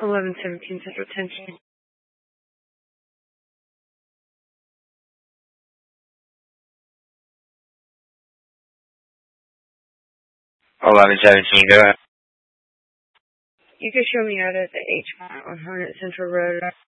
1117 Central Tension. 1117, go ahead. You can show me out at the H1 on Hornet Central Road.